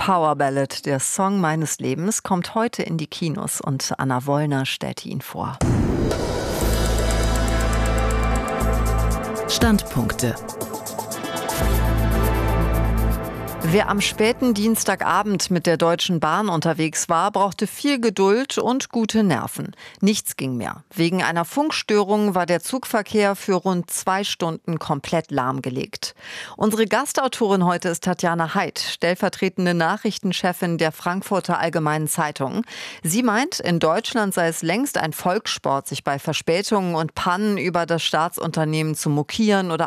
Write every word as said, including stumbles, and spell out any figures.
Power Ballad, der Song meines Lebens, kommt heute in die Kinos und Anna Wollner stellt ihn vor. Standpunkte. Wer am späten Dienstagabend mit der Deutschen Bahn unterwegs war, brauchte viel Geduld und gute Nerven. Nichts ging mehr. Wegen einer Funkstörung war der Zugverkehr für rund zwei Stunden komplett lahmgelegt. Unsere Gastautorin heute ist Tatjana Heid, stellvertretende Nachrichtenchefin der Frankfurter Allgemeinen Zeitung. Sie meint, in Deutschland sei es längst ein Volkssport, sich bei Verspätungen und Pannen über das Staatsunternehmen zu mokieren oder